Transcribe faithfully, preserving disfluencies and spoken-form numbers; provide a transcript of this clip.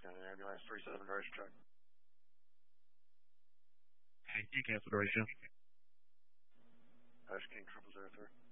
County Ambulance, three seven Race Track. Hey, you cancel the ratio. Ash King triple zero three.